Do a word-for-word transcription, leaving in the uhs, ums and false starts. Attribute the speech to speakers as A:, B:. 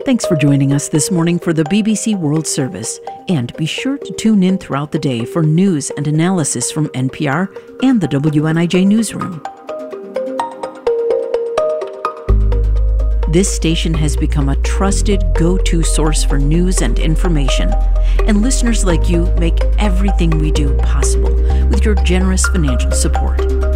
A: Thanks for joining us this morning for the B B C World Service. And be sure to tune in throughout the day for news and analysis from N P R and the W N I J Newsroom. This station has become a trusted go-to source for news and information. And listeners like you make everything we do possible with your generous financial support.